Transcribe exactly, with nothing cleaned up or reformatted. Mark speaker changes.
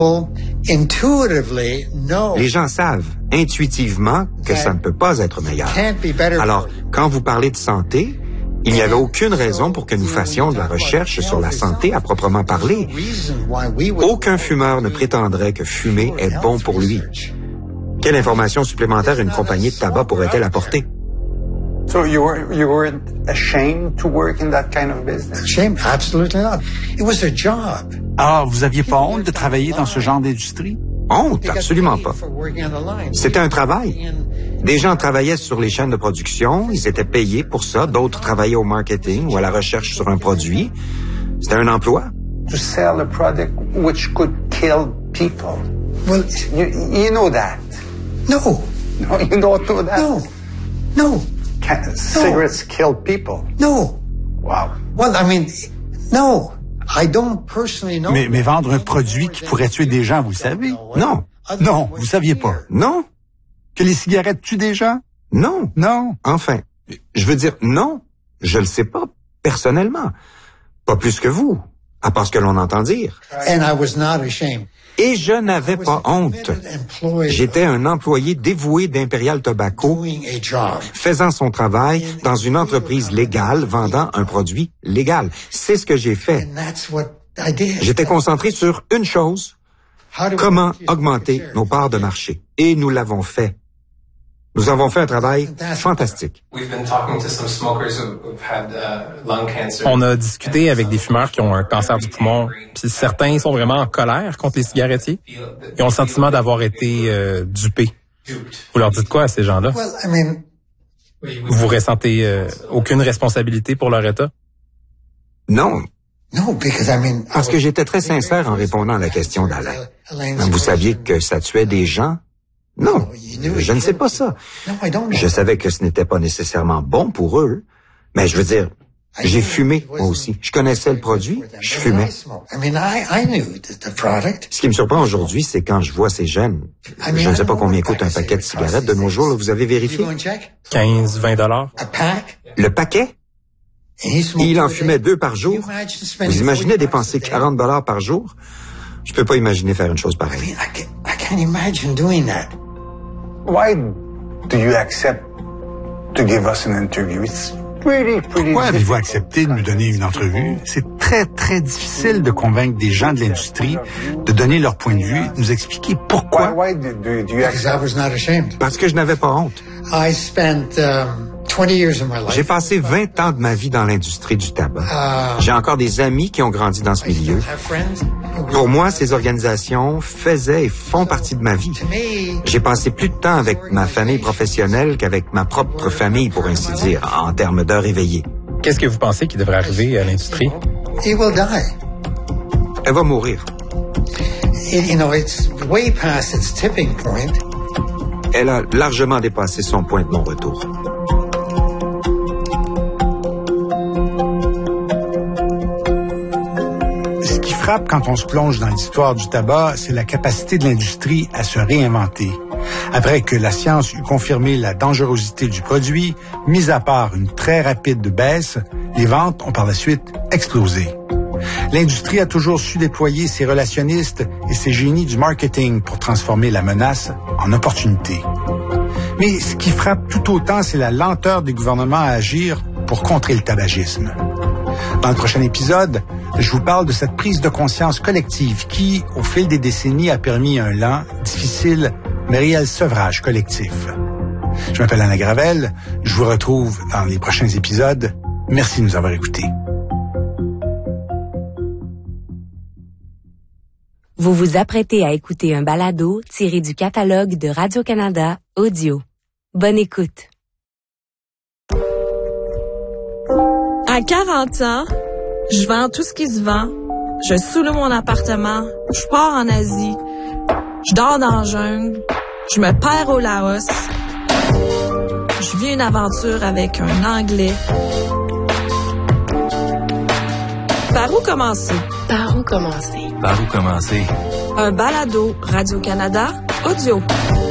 Speaker 1: Les gens savent intuitivement que ça ne peut pas être meilleur. Alors, quand vous parlez de santé, il n'y avait aucune raison pour que nous fassions de la recherche sur la santé à proprement parler. Aucun fumeur ne prétendrait que fumer est bon pour lui. Quelle information supplémentaire une compagnie de tabac pourrait-elle apporter?
Speaker 2: So you were you weren't ashamed to work in that kind of business?
Speaker 3: Shame? Absolutely not. It was a job.
Speaker 4: Alors, vous aviez pas honte de travailler dans ce genre d'industrie?
Speaker 1: Honte? Absolument pas. C'était un travail. Des gens travaillaient sur les chaînes de production, ils étaient payés pour ça, d'autres travaillaient au marketing ou à la recherche sur un produit. C'était un emploi.
Speaker 2: To sell a product which could kill people.
Speaker 3: Well,
Speaker 2: you, you know that.
Speaker 3: No.
Speaker 2: No, you don't know that.
Speaker 3: No. No.
Speaker 2: Can, cigarettes no. kill people.
Speaker 3: No.
Speaker 2: Wow.
Speaker 3: Well, I mean, no. I don't personally know.
Speaker 4: Mais, mais vendre un produit qui pourrait tuer des gens, vous le savez?
Speaker 1: Non.
Speaker 4: Non, vous saviez pas.
Speaker 1: Non.
Speaker 4: Que les cigarettes tuent des gens?
Speaker 1: Non.
Speaker 4: Non.
Speaker 1: Enfin, je veux dire, non. Je le sais pas, personnellement. Pas plus que vous, à part ce que l'on entend dire.
Speaker 3: And I was not ashamed.
Speaker 1: Et je n'avais pas honte. J'étais un employé dévoué d'Imperial Tobacco, faisant son travail dans une entreprise légale, vendant un produit légal. C'est ce que j'ai fait. J'étais concentré sur une chose, comment augmenter nos parts de marché. Et nous l'avons fait. Nous avons fait un travail fantastique.
Speaker 5: On a discuté avec des fumeurs qui ont un cancer du poumon, puis certains sont vraiment en colère contre les cigarettiers. Ils ont le sentiment d'avoir été euh, dupés. Vous leur dites quoi à ces gens-là? Vous ressentez euh, aucune responsabilité pour leur état?
Speaker 1: Non. Parce que j'étais très sincère en répondant à la question d'Alain. Vous saviez que ça tuait des gens? Non, je ne sais pas ça. Je savais que ce n'était pas nécessairement bon pour eux, mais je veux dire, j'ai fumé, moi aussi. Je connaissais le produit, je fumais. Ce qui me surprend aujourd'hui, c'est quand je vois ces jeunes. Je ne sais pas combien coûte un paquet de cigarettes de nos jours, là, vous avez vérifié?
Speaker 5: quinze, vingt dollars.
Speaker 1: Le paquet? Il en fumait deux par jour. Vous imaginez dépenser quarante dollars par jour? Je peux pas imaginer faire une chose pareille.
Speaker 2: Why do you accept to give us an interview? It's pretty, pretty
Speaker 4: Pourquoi avez-vous accepté de nous donner une entrevue? C'est très, très difficile de convaincre des gens de l'industrie de donner leur point de vue, de nous expliquer pourquoi.
Speaker 2: Why, why do, do, do you accept?
Speaker 1: Parce que je n'avais pas honte.
Speaker 3: I spent, um...
Speaker 1: J'ai passé vingt ans de ma vie dans l'industrie du tabac. J'ai encore des amis qui ont grandi dans ce milieu. Pour moi, ces organisations faisaient et font partie de ma vie. J'ai passé plus de temps avec ma famille professionnelle qu'avec ma propre famille, pour ainsi dire, en termes d'heures éveillées.
Speaker 5: Qu'est-ce que vous pensez qui devrait arriver à l'industrie?
Speaker 1: Elle va mourir. Elle a largement dépassé son point de non-retour.
Speaker 4: Quand on se plonge dans l'histoire du tabac, c'est la capacité de l'industrie à se réinventer. Après que la science eut confirmé la dangerosité du produit, mis à part une très rapide baisse, les ventes ont par la suite explosé. L'industrie a toujours su déployer ses relationnistes et ses génies du marketing pour transformer la menace en opportunité. Mais ce qui frappe tout autant, c'est la lenteur des gouvernements à agir pour contrer le tabagisme. Dans le prochain épisode, je vous parle de cette prise de conscience collective qui, au fil des décennies, a permis un lent, difficile, mais réel sevrage collectif. Je m'appelle Alain Gravel. Je vous retrouve dans les prochains épisodes. Merci de nous avoir écoutés.
Speaker 6: Vous vous apprêtez à écouter un balado tiré du catalogue de Radio-Canada Audio. Bonne écoute.
Speaker 7: À quarante ans, je vends tout ce qui se vend, je soule mon appartement, je pars en Asie, je dors dans la jungle, je me perds au Laos, je vis une aventure avec un Anglais. Par où commencer?
Speaker 6: Par où commencer?
Speaker 5: Par où commencer?
Speaker 7: Un balado Radio-Canada Audio.